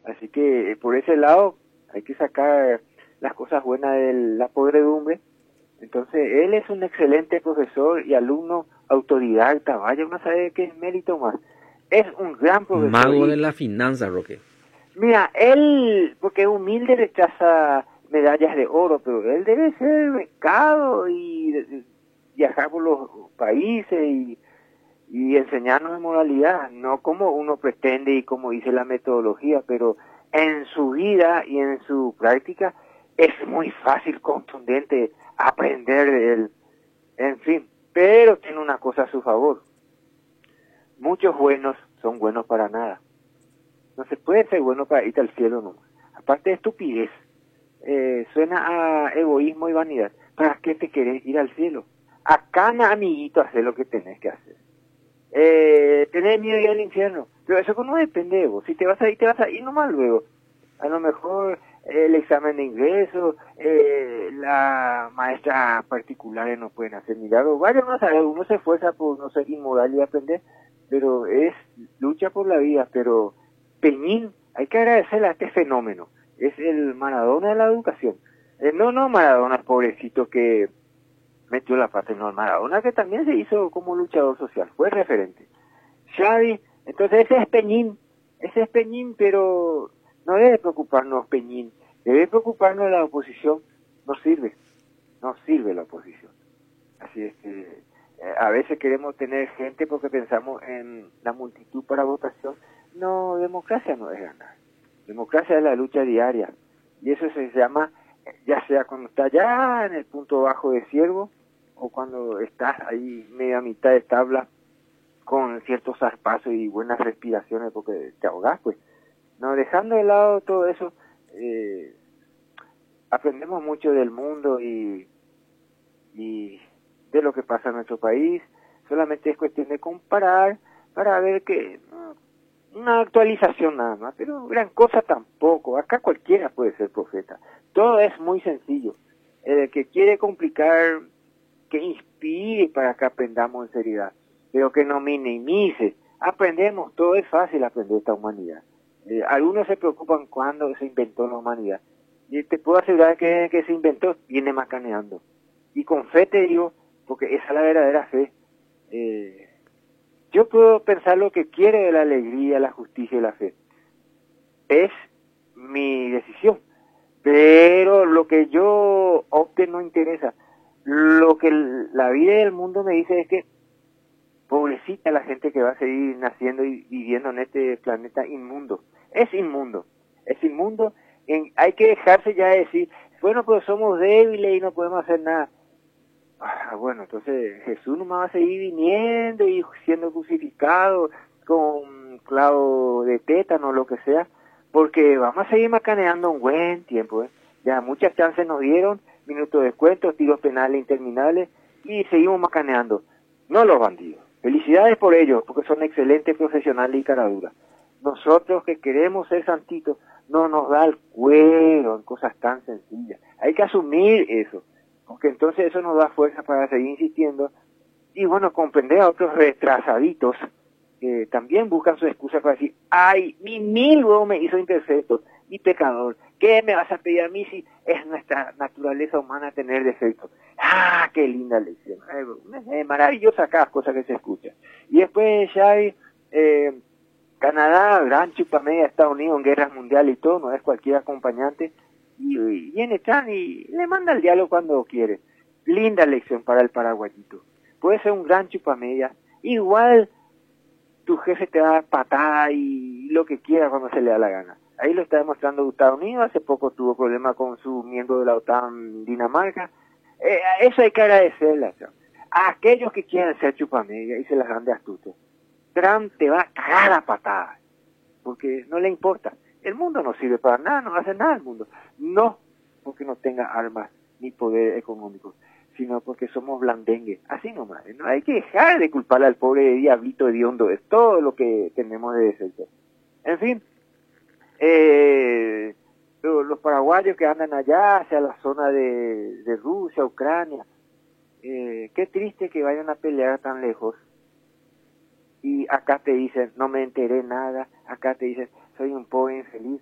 Así que por ese lado hay que sacar las cosas buenas de la podredumbre. Entonces él es un excelente profesor y alumno autodidacta, vaya uno sabe qué mérito más. Es un gran profesor Mago de y la finanza, Roque. mira, él, porque es humilde, rechaza medallas de oro, pero él debe ser becado y viajar por los países y enseñarnos de moralidad, no como uno pretende y como dice la metodología, pero en su vida y en su práctica es muy fácil, contundente aprender de él. En fin, pero tiene una cosa a su favor. Muchos buenos son buenos para nada. No se puede ser bueno para irte al cielo nomás. Aparte de estupidez, suena a egoísmo y vanidad. ¿Para qué te querés ir al cielo? Acá, amiguito, hacer lo que tenés que hacer. Tenés miedo de ir al infierno, pero eso no depende de vos. Si te vas a ir nomás luego. A lo mejor el examen de ingreso, la maestra particulares no pueden hacer milagros. Vaya, no sabe, uno se esfuerza por no ser inmoral y aprender, pero es lucha por la vida. Pero Peñín, hay que agradecerle a este fenómeno. Es el Maradona de la educación. No Maradona, pobrecito que metió la pata, no, Maradona que también se hizo como luchador social, fue referente. Xavi, entonces ese es Peñín, pero no debe preocuparnos Peñín, debe preocuparnos la oposición, no sirve la oposición. Así es que a veces queremos tener gente porque pensamos en la multitud para votación. No, democracia no es ganar, democracia es la lucha diaria, y eso se llama, ya sea cuando está ya en el punto bajo de ciervo, o cuando estás ahí media mitad de tabla con ciertos zarpazos y buenas respiraciones porque te ahogás, pues. No, dejando de lado todo eso, aprendemos mucho del mundo y de lo que pasa en nuestro país. Solamente es cuestión de comparar para ver que una actualización nada más, pero gran cosa tampoco. Acá cualquiera puede ser profeta. Todo es muy sencillo. El que quiere complicar, que inspire para que aprendamos en seriedad, pero que no minimice. Aprendemos, todo es fácil aprender esta humanidad. Algunos se preocupan cuando se inventó la humanidad. Y te puedo asegurar que se inventó, viene macaneando. Y con fe te digo, porque esa es la verdadera fe. Yo puedo pensar lo que quiere de la alegría, la justicia y la fe. Es mi decisión. Pero lo que yo opte no interesa. Lo que la vida y el mundo me dice es que pobrecita la gente que va a seguir naciendo y viviendo en este planeta inmundo. Es inmundo. Hay que dejarse ya de decir, bueno, pues somos débiles y no podemos hacer nada. Bueno, entonces Jesús nomás va a seguir viniendo y siendo crucificado con clavo de tétano o lo que sea, porque vamos a seguir macaneando un buen tiempo. Ya muchas chances nos dieron, minutos de descuento, tiros penales interminables, y seguimos macaneando. No los bandidos. Felicidades por ellos, porque son excelentes profesionales y caraduras. Nosotros que queremos ser santitos, no nos da el cuero en cosas tan sencillas. Hay que asumir eso, porque entonces eso nos da fuerza para seguir insistiendo y bueno, comprender a otros retrasaditos que también buscan su excusa para decir, ay, mi luego me hizo imperfecto y pecador, ¿qué me vas a pedir a mí si es nuestra naturaleza humana tener defectos? Ah, qué linda lección, es maravillosa cada cosa que se escucha. Y después Xavi, Canadá, gran chupamedia, Estados Unidos en guerras mundiales y todo, no es cualquier acompañante, y viene Chan y le manda el diálogo cuando quiere. Linda lección para el paraguayito. Puede ser un gran chupamedia, igual tu jefe te va a dar patada y lo que quiera cuando se le da la gana. Ahí lo está demostrando Estados Unidos, hace poco tuvo problemas con su miembro de la OTAN, Dinamarca. Eso hay que agradecerle a aquellos que quieren ser chupamedia y se las dan de astutos. Trump te va a cagar a patadas, porque no le importa. El mundo no sirve para nada, no hace nada el mundo. No porque no tenga armas ni poder económico, sino porque somos blandengues. Así nomás, ¿no? Hay que dejar de culpar al pobre diablito hediondo, es todo lo que tenemos de defecto. En fin, los paraguayos que andan allá hacia la zona de Rusia, Ucrania, qué triste que vayan a pelear tan lejos. Y acá te dicen, no me enteré nada, acá te dicen, soy un pobre infeliz.